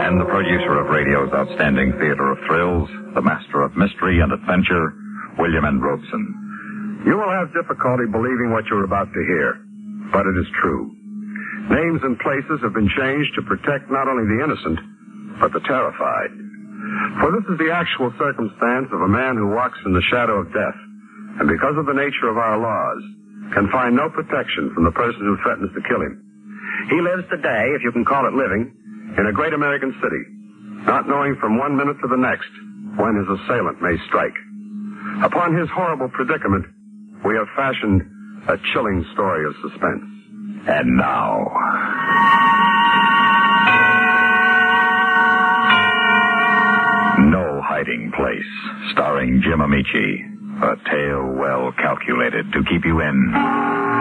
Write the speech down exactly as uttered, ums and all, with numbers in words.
And the producer of radio's outstanding theater of thrills, the master of mystery and adventure, William N. Robson. You will have difficulty believing what you're about to hear, but it is true. Names and places have been changed to protect not only the innocent, but the terrified. For this is the actual circumstance of a man who walks in the shadow of death, and because of the nature of our laws, can find no protection from the person who threatens to kill him. He lives today, if you can call it living, in a great American city, not knowing from one minute to the next when his assailant may strike. Upon his horrible predicament, we have fashioned a chilling story of suspense. And now, No Hiding Place, starring Jim Amici. A tale well calculated to keep you in